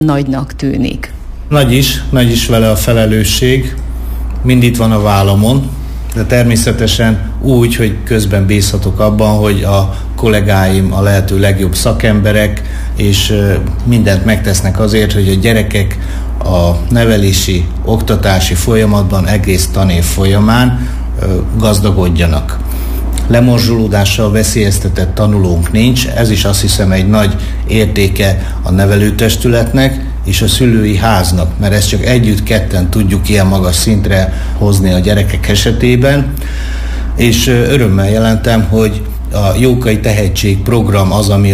nagynak tűnik. Nagy is vele a felelősség, mind itt van a vállamon, de természetesen úgy, hogy közben bízhatok abban, hogy a kollégáim a lehető legjobb szakemberek, és mindent megtesznek azért, hogy a gyerekek a nevelési, oktatási folyamatban egész tanév folyamán gazdagodjanak. Lemorzsolódással veszélyeztetett tanulónk nincs, ez is azt hiszem egy nagy értéke a nevelőtestületnek és a szülői háznak, mert ezt csak együtt ketten tudjuk ilyen magas szintre hozni a gyerekek esetében, és örömmel jelentem, hogy a Jókai Tehetség program az, ami a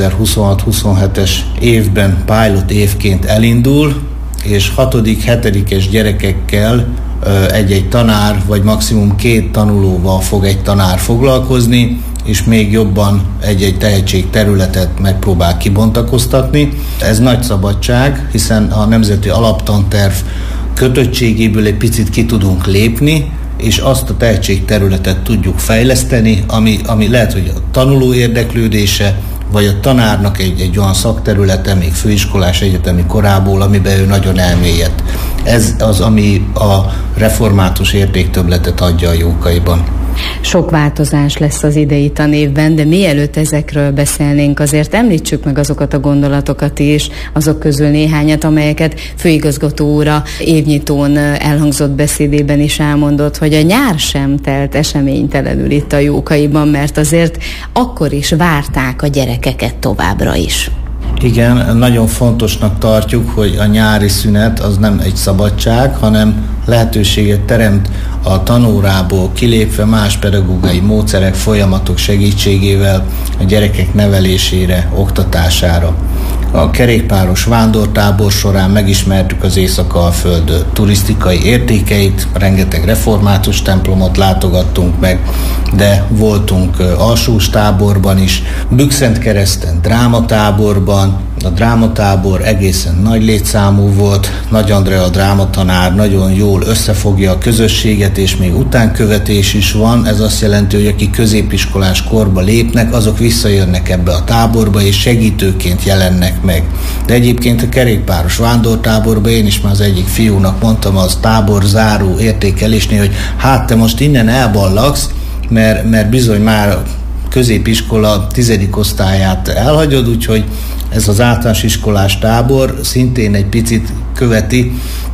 2026-27-es évben pilot évként elindul, és 6.-7-es gyerekekkel egy-egy tanár, vagy maximum 2 tanulóval fog egy tanár foglalkozni, és még jobban egy-egy tehetség területet megpróbál kibontakoztatni. Ez nagy szabadság, hiszen a Nemzeti Alaptanterv kötöttségéből egy picit ki tudunk lépni, és azt a tehetségterületet tudjuk fejleszteni, ami lehet, hogy a tanuló érdeklődése, vagy a tanárnak egy olyan szakterülete, még főiskolás egyetemi korából, amiben ő nagyon elmélyedt. Ez az, ami a református értéktöbbletet adja a Jókaiban. Sok változás lesz az idei tanévben, de mielőtt ezekről beszélnénk, azért említsük meg azokat a gondolatokat is, azok közül néhányat, amelyeket főigazgató úr a évnyitón elhangzott beszédében is elmondott, hogy a nyár sem telt eseménytelenül itt a Jókaiban, mert azért akkor is várták a gyerekeket továbbra is. Igen, nagyon fontosnak tartjuk, hogy a nyári szünet az nem egy szabadság, hanem lehetőséget teremt a tanórából kilépve más pedagógiai módszerek, folyamatok segítségével a gyerekek nevelésére, oktatására. A kerékpáros vándortábor során megismertük az Észak-Alföld turisztikai értékeit, rengeteg református templomot látogattunk meg, de voltunk alsós táborban is, Bükkszentkereszten drámatáborban. A drámatábor egészen nagy létszámú volt, Nagy Andrea drámatanár nagyon jól összefogja a közösséget, és még utánkövetés is van. Ez azt jelenti, hogy akik középiskolás korba lépnek, azok visszajönnek ebbe a táborba, és segítőként jelennek meg. De egyébként a kerékpáros vándortáborban én is már az egyik fiúnak mondtam az tábor záró értékelésnél, hogy hát te most innen elballagsz, mert bizony már középiskola 10. osztályát elhagyod, úgyhogy ez az általános iskolás tábor szintén egy picit követi,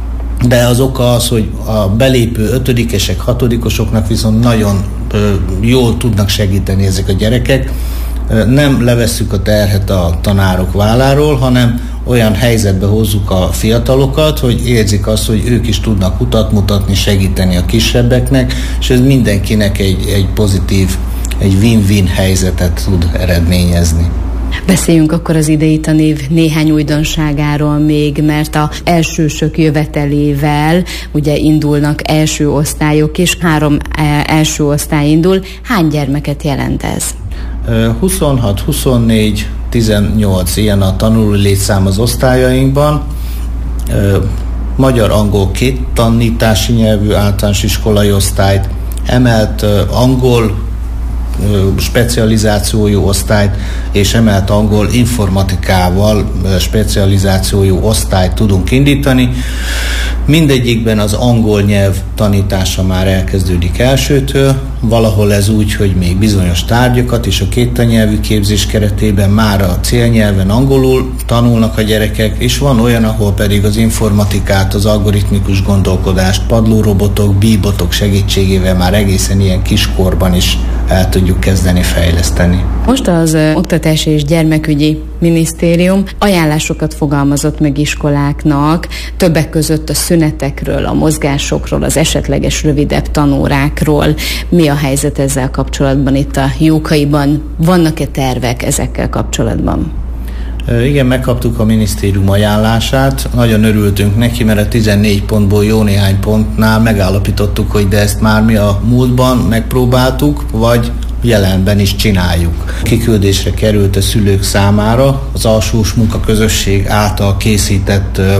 de az oka az, hogy a belépő 5-esek, 6-osoknak viszont nagyon jól tudnak segíteni ezek a gyerekek. Nem levesszük a terhet a tanárok válláról, hanem olyan helyzetbe hozzuk a fiatalokat, hogy érzik azt, hogy ők is tudnak utat mutatni, segíteni a kisebbeknek, és ez mindenkinek egy pozitív, egy win-win helyzetet tud eredményezni. Beszéljünk akkor az idei tanév néhány újdonságáról még, mert a elsősök jövetelével ugye indulnak első osztályok, és 3 első osztály indul. Hány gyermeket jelent ez? 26, 24, 18 ilyen a tanuló létszám az osztályainkban. Magyar-angol 2 tanítási nyelvű általános iskolai osztályt, emelt angol specializációjú osztályt és emelt angol informatikával specializációjú osztályt tudunk indítani. Mindegyikben az angol nyelv tanítása már elkezdődik elsőtől, valahol ez úgy, hogy még bizonyos tárgyakat és a 2 tannyelvű képzés keretében már a célnyelven angolul tanulnak a gyerekek, és van olyan, ahol pedig az informatikát, az algoritmikus gondolkodást, padlórobotok, bíbotok segítségével már egészen ilyen kiskorban is el tudjuk kezdeni fejleszteni. Most az Oktatási és Gyermekügyi Minisztérium ajánlásokat fogalmazott meg iskoláknak, többek között a szünetekről, a mozgásokról, az esetleges rövidebb tanórákról. Mi a helyzet ezzel kapcsolatban itt a Jókaiban? Vannak-e tervek ezekkel kapcsolatban? Igen, megkaptuk a minisztérium ajánlását, nagyon örültünk neki, mert a 14 pontból jó néhány pontnál megállapítottuk, hogy de ezt már mi a múltban megpróbáltuk, vagy jelenben is csináljuk. Kiküldésre került a szülők számára az alsós munkaközösség által készített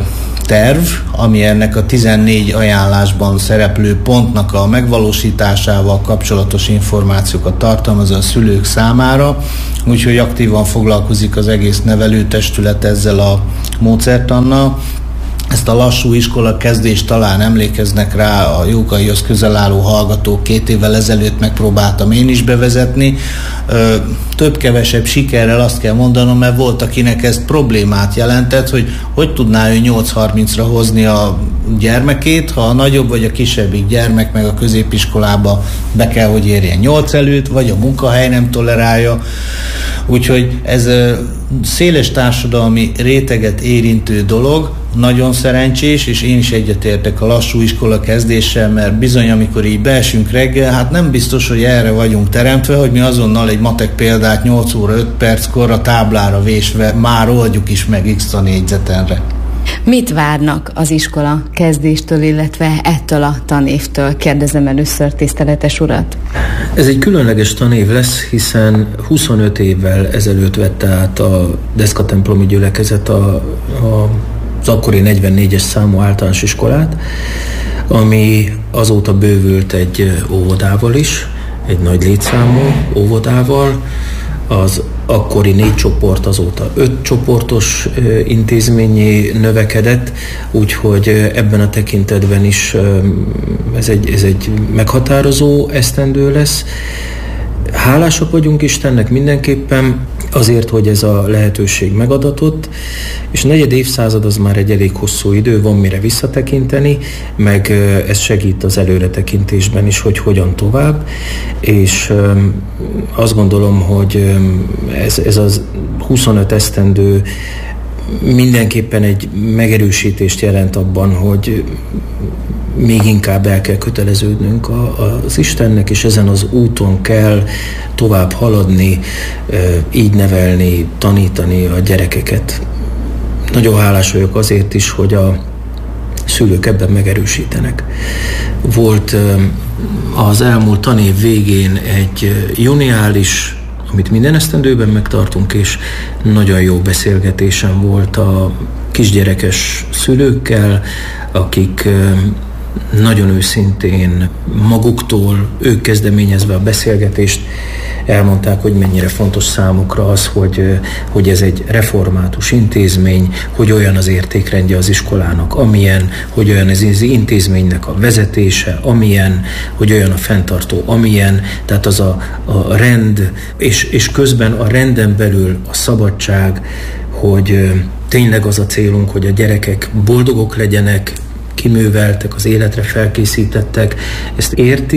terv, ami ennek a 14 ajánlásban szereplő pontnak a megvalósításával kapcsolatos információkat tartalmaz a szülők számára, úgyhogy aktívan foglalkozik az egész nevelőtestület ezzel a módszertannal. Ezt a lassú iskola kezdést talán emlékeznek rá a Jókaihoz közel álló hallgatók, 2 évvel ezelőtt megpróbáltam én is bevezetni. Több-kevesebb sikerrel azt kell mondanom, mert volt, akinek ez problémát jelentett, hogy tudná ő 8:30-ra hozni a gyermekét, ha a nagyobb vagy a kisebbik gyermek meg a középiskolába be kell, hogy érjen 8 előtt, vagy a munkahely nem tolerálja. Úgyhogy ez széles társadalmi réteget érintő dolog, nagyon szerencsés, és én is egyetértek a lassú iskola kezdéssel, mert bizony, amikor így beesünk reggel, hát nem biztos, hogy erre vagyunk teremtve, hogy mi azonnal egy matek példát 8 óra 5 perckor a táblára vésve már oldjuk is meg X négyzetenre. Mit várnak az iskola kezdéstől, illetve ettől a tanévtől? Kérdezem először tiszteletes urat. Ez egy különleges tanév lesz, hiszen 25 évvel ezelőtt vette át a Deszka-templomi gyülekezet az akkori 44-es számú általános iskolát, ami azóta bővült egy óvodával is, egy nagy létszámú óvodával. Az akkori 4 csoport azóta 5 csoportos intézményé növekedett, úgyhogy ebben a tekintetben is ez egy meghatározó esztendő lesz. Hálásak vagyunk Istennek mindenképpen azért, hogy ez a lehetőség megadatott, és 4. évszázad az már egy elég hosszú idő, van mire visszatekinteni, meg ez segít az előretekintésben is, hogy hogyan tovább, és azt gondolom, hogy ez az 25 esztendő mindenképpen egy megerősítést jelent abban, hogy még inkább el kell köteleződnünk az Istennek, és ezen az úton kell tovább haladni, így nevelni, tanítani a gyerekeket. Nagyon hálás vagyok azért is, hogy a szülők ebben megerősítenek. Volt az elmúlt tanév végén egy juniális, amit minden esztendőben megtartunk, és nagyon jó beszélgetésem volt a kisgyerekes szülőkkel, akik nagyon őszintén maguktól, ők kezdeményezve a beszélgetést elmondták, hogy mennyire fontos számukra az, hogy ez egy református intézmény, hogy olyan az értékrendje az iskolának, amilyen, hogy olyan az intézménynek a vezetése, amilyen, hogy olyan a fenntartó, amilyen, tehát az a rend, és közben a renden belül a szabadság, hogy tényleg az a célunk, hogy a gyerekek boldogok legyenek, kiműveltek, az életre felkészítettek, ezt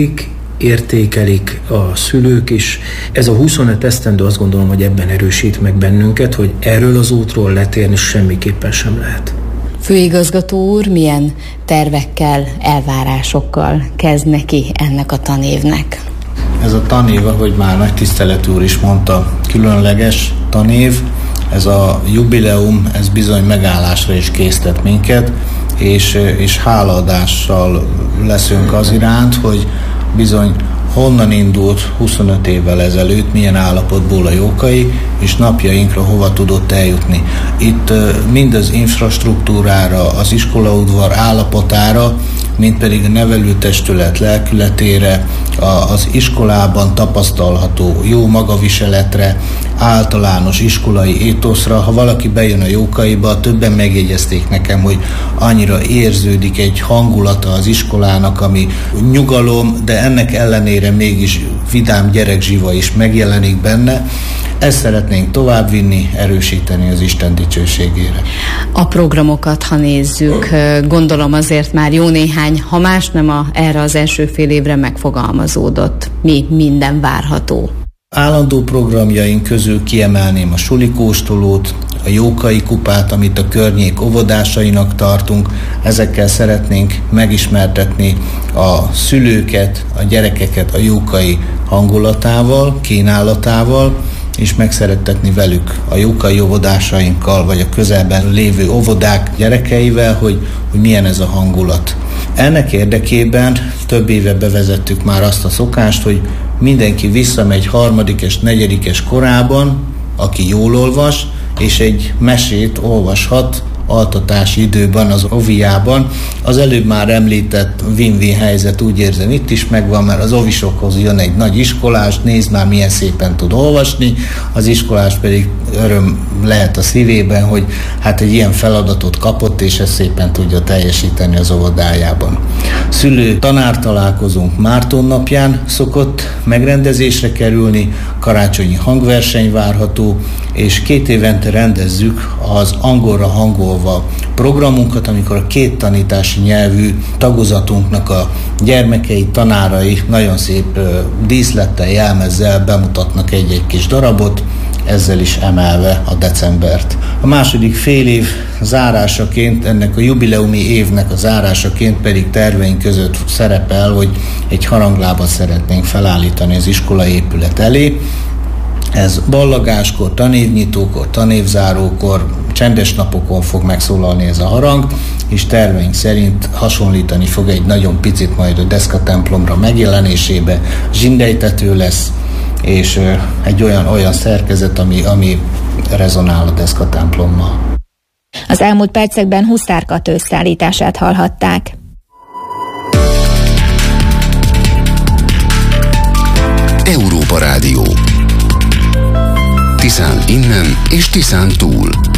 értékelik a szülők is. Ez a 25 esztendő, azt gondolom, hogy ebben erősít meg bennünket, hogy erről az útról letérni semmiképpen sem lehet. Főigazgató úr, milyen tervekkel, elvárásokkal kezd neki ennek a tanévnek? Ez a tanév, ahogy már nagy tiszteletű úr is mondta, különleges tanév. Ez a jubileum, ez bizony megállásra is késztet minket, és hálaadással leszünk az iránt, hogy bizony honnan indult 25 évvel ezelőtt, milyen állapotból a Jókai, és napjainkra hova tudott eljutni. Itt mind az infrastruktúrára, az iskolaudvar állapotára, mint pedig a nevelőtestület lelkületére, az iskolában tapasztalható jó magaviseletre, általános iskolai étoszra. Ha valaki bejön a Jókaiba, többen megjegyezték nekem, hogy annyira érződik egy hangulata az iskolának, ami nyugalom, de ennek ellenére mégis vidám gyerekzsiva is megjelenik benne. Ezt szeretnénk továbbvinni, erősíteni az Isten dicsőségére. A programokat, ha nézzük, gondolom azért már jó néhány, ha más nem erre az első fél évre megfogalmazódott. Mi minden várható? Állandó programjaink közül kiemelném a sulikóstolót, a Jókai kupát, amit a környék óvodásainak tartunk. Ezekkel szeretnénk megismertetni a szülőket, a gyerekeket a Jókai hangulatával, kínálatával, és megszerettetni velük a Jókai óvodásainkkal, vagy a közelben lévő óvodák gyerekeivel, hogy milyen ez a hangulat. Ennek érdekében több éve bevezettük már azt a szokást, hogy mindenki visszamegy 3. és 4. korában, aki jól olvas, és egy mesét olvashat altatási időben az oviában. Az előbb már említett win-win helyzet, úgy érzem, itt is megvan, mert az ovisokhoz jön egy nagy iskolás, nézd már milyen szépen tud olvasni, az iskolás pedig öröm lehet a szívében, hogy hát egy ilyen feladatot kapott, és ezt szépen tudja teljesíteni az óvodájában. Szülő-tanár találkozónk Márton napján szokott megrendezésre kerülni, karácsonyi hangverseny várható, és 2 évente rendezzük az angolra hangolva programunkat, amikor a 2 tanítási nyelvű tagozatunknak a gyermekei, tanárai nagyon szép díszlettel, jelmezzel bemutatnak egy-egy kis darabot, ezzel is emelve a decembert. A második félév zárásaként, ennek a jubileumi évnek a zárásaként pedig terveink között szerepel, hogy egy haranglábat szeretnénk felállítani az iskola épület elé. Ez ballagáskor, tanévnyitókor, tanévzárókor, csendes napokon fog megszólalni ez a harang, és terveink szerint hasonlítani fog egy nagyon picit majd a deszkatemplomra megjelenésébe, zsindejtető lesz, és egy olyan szerkezet, ami rezonál a deszkatemplommal. Az elmúlt percekben Huszárka tőzszállítását hallhatták. Európa Rádió. Tiszán innen és Tiszán túl.